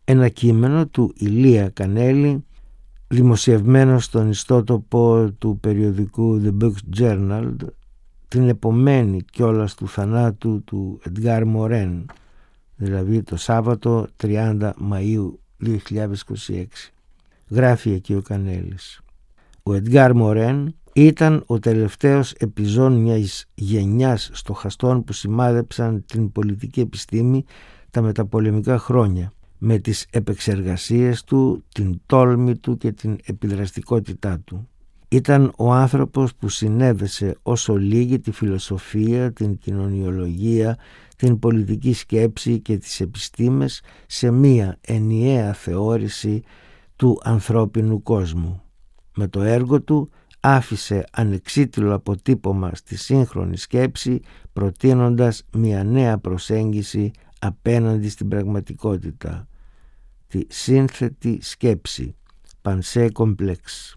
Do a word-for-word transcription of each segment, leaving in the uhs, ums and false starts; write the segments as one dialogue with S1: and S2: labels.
S1: ένα κείμενο του Ηλία Κανέλη, δημοσιευμένο στον ιστότοπο του περιοδικού The Books Journal την επομένη κιόλας του θανάτου του Εντγκάρ Μορέν, δηλαδή το Σάββατο τριάντα Μαΐου δύο χιλιάδες είκοσι έξι. Γράφει εκεί ο Κανέλης: ο Εντγκάρ Μορέν ήταν ο τελευταίος επιζών μιας γενιάς στοχαστών που σημάδεψαν την πολιτική επιστήμη τα μεταπολεμικά χρόνια, με τις επεξεργασίες του, την τόλμη του και την επιδραστικότητά του. Ήταν ο άνθρωπος που συνέδεσε όσο λίγη τη φιλοσοφία, την κοινωνιολογία, την πολιτική σκέψη και τις επιστήμες σε μία ενιαία θεώρηση του ανθρώπινου κόσμου. Με το έργο του άφησε ανεξίτηλο αποτύπωμα στη σύγχρονη σκέψη, προτείνοντας μία νέα προσέγγιση απέναντι στην πραγματικότητα, τη σύνθετη σκέψη, pensée complexe.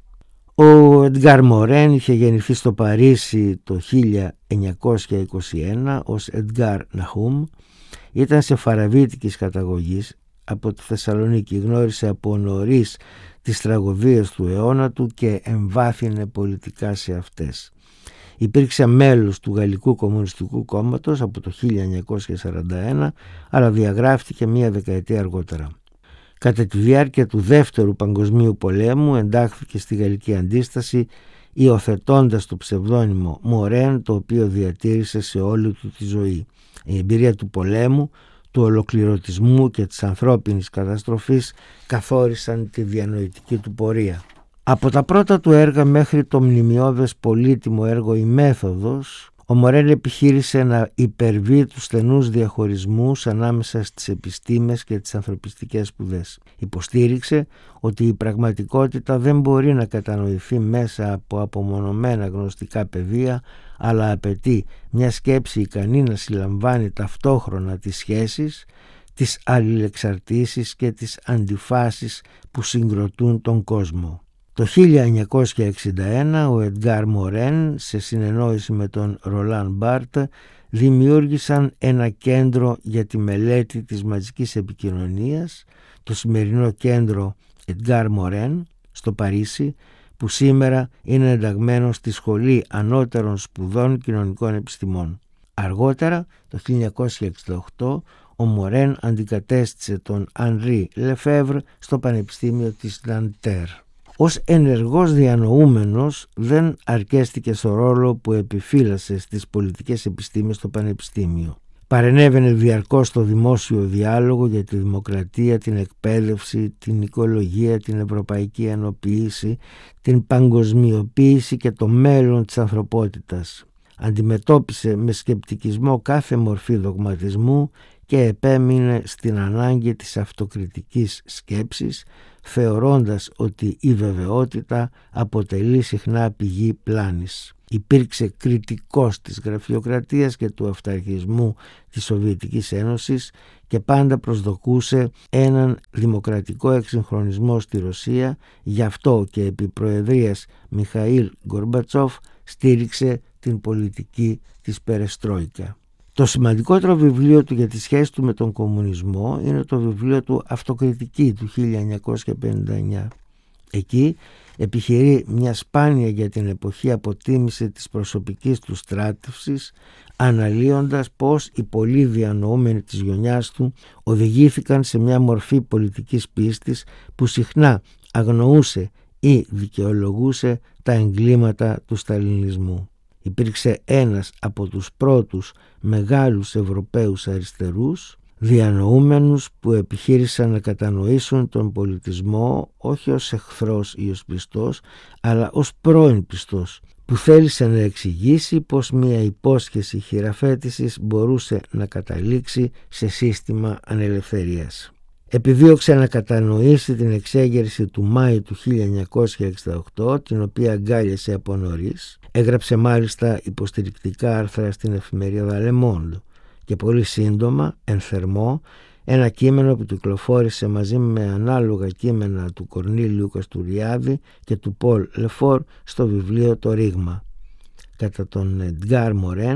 S1: Ο Εντγκάρ Μορέν είχε γεννηθεί στο Παρίσι το χίλια εννιακόσια είκοσι ένα ως Εντγκάρ Ναχούμ. Ήταν σεφαραβίτικης καταγωγής από τη Θεσσαλονίκη. Γνώρισε από νωρίς τις τραγωδίες του αιώνα του και εμβάθυνε πολιτικά σε αυτές. Υπήρξε μέλος του Γαλλικού Κομμουνιστικού Κόμματος από το χίλια εννιακόσια σαράντα ένα, αλλά διαγράφτηκε μία δεκαετία αργότερα. Κατά τη διάρκεια του Δεύτερου Παγκοσμίου Πολέμου εντάχθηκε στη Γαλλική Αντίσταση, υιοθετώντας το ψευδόνυμο Μορέν, το οποίο διατήρησε σε όλη του τη ζωή. Η εμπειρία του πολέμου, του ολοκληρωτισμού και της ανθρώπινης καταστροφής καθόρισαν τη διανοητική του πορεία. Από τα πρώτα του έργα μέχρι το μνημιώδες πολύτιμο έργο «Η Μέθοδος», ο Μορέν επιχείρησε να υπερβεί τους στενούς διαχωρισμούς ανάμεσα στις επιστήμες και τις ανθρωπιστικές σπουδές. Υποστήριξε ότι η πραγματικότητα δεν μπορεί να κατανοηθεί μέσα από απομονωμένα γνωστικά πεδία, αλλά απαιτεί μια σκέψη ικανή να συλλαμβάνει ταυτόχρονα τις σχέσεις, τις αλληλεξαρτήσεις και τις αντιφάσεις που συγκροτούν τον κόσμο. Το χίλια εννιακόσια εξήντα ένα ο Εντγκάρ Μορέν, σε συνεννόηση με τον Ρολάν Μπάρτ, δημιούργησαν ένα κέντρο για τη μελέτη της μαζικής επικοινωνίας, το σημερινό κέντρο Εντγκάρ Μορέν στο Παρίσι, που σήμερα είναι ενταγμένο στη Σχολή Ανώτερων Σπουδών Κοινωνικών Επιστημών. Αργότερα, το χίλια εννιακόσια εξήντα οκτώ, ο Μορέν αντικατέστησε τον Ανρί Λεφεύρ στο Πανεπιστήμιο της Ναντέρ. Ως ενεργός διανοούμενος δεν αρκέστηκε στο ρόλο που επιφύλασε στις πολιτικές επιστήμες στο Πανεπιστήμιο. Παρενέβαινε διαρκώς στο δημόσιο διάλογο για τη δημοκρατία, την εκπαίδευση, την οικολογία, την ευρωπαϊκή ενοποίηση, την παγκοσμιοποίηση και το μέλλον της ανθρωπότητας. Αντιμετώπισε με σκεπτικισμό κάθε μορφή δογματισμού και επέμεινε στην ανάγκη της αυτοκριτικής σκέψης, θεωρώντας ότι η βεβαιότητα αποτελεί συχνά πηγή πλάνης. Υπήρξε κριτικός της γραφειοκρατίας και του αυταρχισμού της Σοβιετικής Ένωσης και πάντα προσδοκούσε έναν δημοκρατικό εξυγχρονισμό στη Ρωσία. Γι' αυτό και επί προεδρίας Μιχαήλ Γκορμπατσόφ στήριξε την πολιτική της Περεστρόικα. Το σημαντικότερο βιβλίο του για τη σχέση του με τον κομμουνισμό είναι το βιβλίο του «Αυτοκριτική» του χίλια εννιακόσια πενήντα εννιά. Εκεί επιχειρεί μια σπάνια για την εποχή αποτίμηση της προσωπικής του στράτευσης, αναλύοντας πως οι πολλοί διανοούμενοι της γενιάς του οδηγήθηκαν σε μια μορφή πολιτικής πίστης που συχνά αγνοούσε ή δικαιολογούσε τα εγκλήματα του σταλινισμού. Υπήρξε ένας από τους πρώτους μεγάλους Ευρωπαίους αριστερούς διανοούμενους που επιχείρησαν να κατανοήσουν τον πολιτισμό όχι ως εχθρός ή ως πιστός, αλλά ως πρώην πιστός, που θέλησε να εξηγήσει πως μια υπόσχεση χειραφέτησης μπορούσε να καταλήξει σε σύστημα ανελευθερίας. Επιδίωξε να κατανοήσει την εξέγερση του Μάη του χίλια εννιακόσια εξήντα οκτώ, την οποία αγκάλιασε από νωρίς. Έγραψε μάλιστα υποστηρικτικά άρθρα στην εφημερίδα Le Monde και πολύ σύντομα, εν θερμό, ένα κείμενο που κυκλοφόρησε μαζί με ανάλογα κείμενα του Κορνήλιου Καστουριάδη και του Πολ Λεφόρ στο βιβλίο «Το Ρήγμα». Κατά τον Εντγκάρ Μορέν,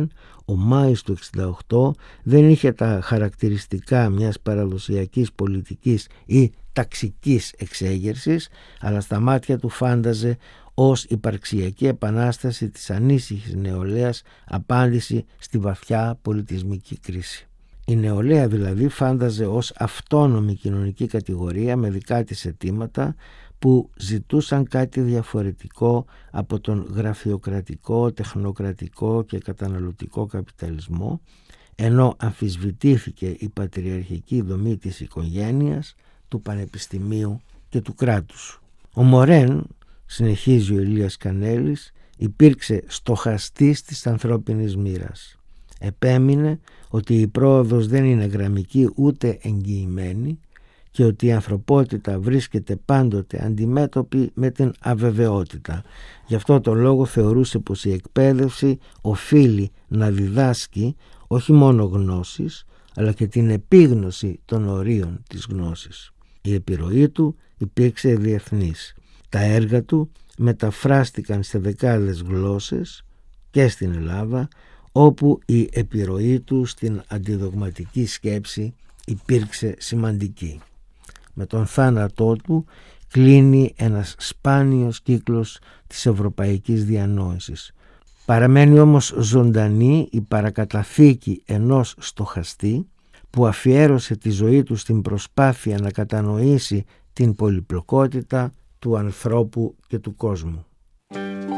S1: Ο Μάης του εξήντα οκτώ δεν είχε τα χαρακτηριστικά μιας παραδοσιακής πολιτικής ή ταξικής εξέγερσης, αλλά στα μάτια του φάνταζε ως υπαρξιακή επανάσταση της ανήσυχης νεολαίας απάντηση στη βαθιά πολιτισμική κρίση. Η νεολαία δηλαδή φάνταζε ως αυτόνομη κοινωνική κατηγορία με δικά της αιτήματα που ζητούσαν κάτι διαφορετικό από τον γραφειοκρατικό, τεχνοκρατικό και καταναλωτικό καπιταλισμό, ενώ αμφισβητήθηκε η πατριαρχική δομή της οικογένειας, του πανεπιστημίου και του κράτους. Ο Μορέν, συνεχίζει ο Ηλίας Κανέλης, υπήρξε στοχαστής της ανθρώπινης μοίρας. Επέμεινε ότι η πρόοδος δεν είναι γραμμική ούτε εγγυημένη και ότι η ανθρωπότητα βρίσκεται πάντοτε αντιμέτωπη με την αβεβαιότητα. Γι' αυτό το λόγο θεωρούσε πως η εκπαίδευση οφείλει να διδάσκει όχι μόνο γνώσεις, αλλά και την επίγνωση των ορίων της γνώσης. Η επιρροή του υπήρξε διεθνής. Τα έργα του μεταφράστηκαν σε δεκάδες γλώσσες και στην Ελλάδα, όπου η επιρροή του στην αντιδογματική σκέψη υπήρξε σημαντική. Με τον θάνατό του κλείνει ένας σπάνιος κύκλος της ευρωπαϊκής διανόησης. Παραμένει όμως ζωντανή η παρακαταθήκη ενός στοχαστή που αφιέρωσε τη ζωή του στην προσπάθεια να κατανοήσει την πολυπλοκότητα του ανθρώπου και του κόσμου.